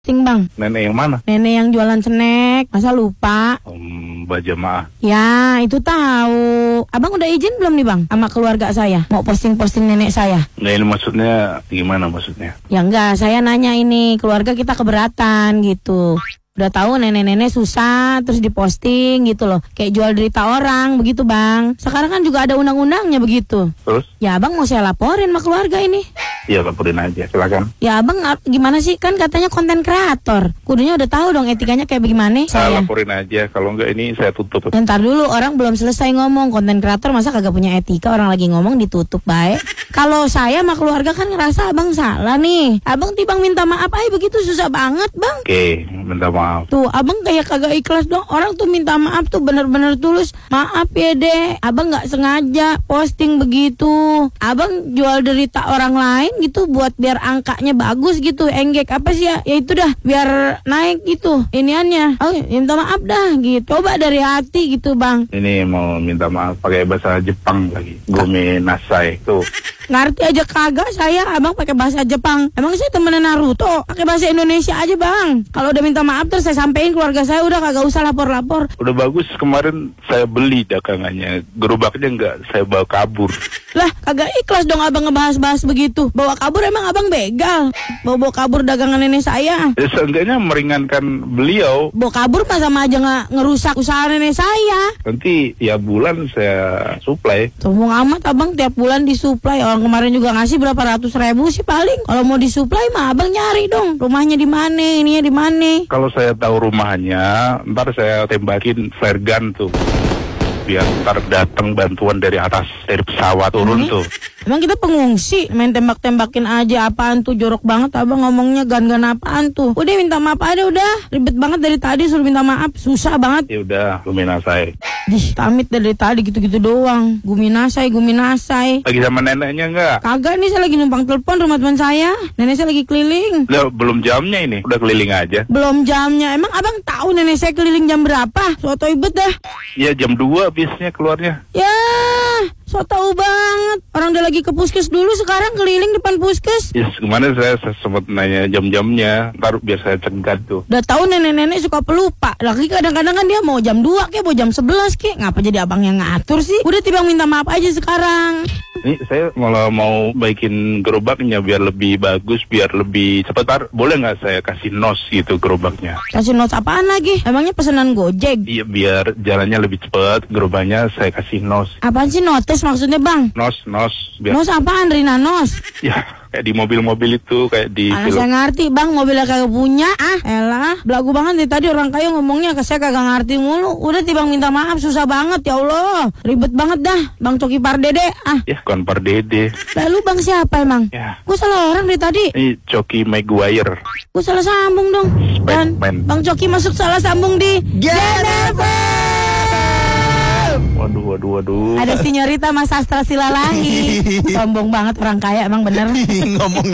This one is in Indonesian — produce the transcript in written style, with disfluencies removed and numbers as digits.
Bang. Nenek yang mana? Nenek yang jualan snack, masa lupa? Mbak Jamaah. Ya, itu tahu. Abang udah izin belum nih Bang sama keluarga saya? Mau posting-posting nenek saya? Nah ini maksudnya gimana maksudnya? Ya enggak, saya nanya ini, keluarga kita keberatan gitu. Udah tahu nenek-nenek susah terus diposting gitu loh. Kayak jual derita orang begitu Bang. Sekarang kan juga ada undang-undangnya begitu. Terus? Ya Abang mau saya laporin sama keluarga ini. Iya laporin aja, silakan. Ya Abang gimana sih, kan katanya konten kreator. Kudunya udah tahu dong etikanya kayak bagaimana. Saya laporin aja, kalau enggak ini saya tutup. Ntar dulu, orang belum selesai ngomong. Konten kreator masa kagak punya etika, orang lagi ngomong ditutup baik. Kalau saya sama keluarga kan ngerasa Abang salah nih. Abang timbang minta maaf aja begitu susah banget Bang. Oke, minta maaf. Tuh Abang kayak kagak ikhlas dong. Orang tuh minta maaf tuh bener-bener tulus. Maaf ya deh, Abang gak sengaja posting begitu. Abang jual derita orang lain gitu buat biar angkanya bagus gitu, enggak apa sih ya? Ya itu dah biar naik gitu iniannya. Oh, minta maaf dah gitu. Coba dari hati gitu Bang. Ini mau minta maaf pakai bahasa Jepang lagi. Gomenasai tuh. Ngerti aja kagak saya, Abang pakai bahasa Jepang. Emang saya temenan Naruto, pakai bahasa Indonesia aja Bang. Kalau udah minta maaf terus saya sampein keluarga saya, udah kagak usah lapor-lapor. Udah bagus, kemarin saya beli dagangannya. Gerobaknya enggak saya bawa kabur. Lah kagak ikhlas dong Abang ngebahas-bahas begitu. Bawa kabur emang Abang begal. Bawa kabur dagangan nenek saya. Ya seenggaknya meringankan beliau. Bawa kabur mah sama aja ngerusak usaha nenek saya. Nanti tiap bulan saya suplai. Sombong amat Abang tiap bulan disuplai. Orang kemarin juga ngasih berapa ratus ribu sih paling. Kalau mau disuplai mah Abang nyari dong. Rumahnya di mana, ininya di mana. Kalau saya tahu rumahnya, ntar saya tembakin flare gun tuh. Biar ntar datang bantuan dari atas, dari pesawat turun tuh. Emang kita pengungsi, main tembak-tembakin aja, apaan tuh, jorok banget Abang ngomongnya, gan-gan apaan tuh. Udah minta maaf aja udah, ribet banget dari tadi suruh minta maaf, susah banget. Ya udah, Guminasai. Tamit dari tadi gitu-gitu doang. Guminasai. Lagi sama neneknya enggak? Kagak nih, saya lagi numpang telepon rumah teman saya. Nenek saya lagi keliling. Udah, belum jamnya ini, udah keliling aja. Belum jamnya, emang Abang tahu nenek saya keliling jam berapa? So tau ibet dah. Ya jam 2 biasanya keluarnya. Ya, so tau banget. Orang udah lagi ke puskes dulu, sekarang keliling depan puskes. Ya kemana saya sempat nanya jam-jamnya, ntar biar saya cegat tuh. Udah tahu nenek-nenek suka pelupa. Lagi kadang-kadang kan dia mau jam 2 kek, mau jam 11 kek. Ngapa jadi Abang yang ngatur sih? Udah timbang minta maaf aja sekarang. Ini saya malah mau baikin gerobaknya biar lebih bagus, biar lebih cepat. Boleh nggak saya kasih nos gitu gerobaknya? Kasih nos apaan lagi? Emangnya pesanan Gojek? Iya, biar jalannya lebih cepat, gerobaknya saya kasih nos. Apaan sih notes maksudnya Bang? Nos, biar... Nos apaan, Rina nos? Ya, kayak di mobil-mobil itu, kayak di film. Saya ngerti Bang, mobilnya kagak punya. Elah, belagu banget nih tadi orang kaya ngomongnya, ke saya kagak ngerti mulu. Udah timbang minta maaf, susah banget ya Allah. Ribet banget dah, Bang Coki Pardede. Ya, bukan Pardede. Lalu Bang siapa emang? Ya. Gue salah orang dari tadi. Ini Coki Maguire. Gue salah sambung dong. Dan Bang Coki masuk salah sambung di Jennifer. Waduh. Ada Sinyorita Mas Astra Silalahi. Sombong banget orang kaya emang bener. Ngomong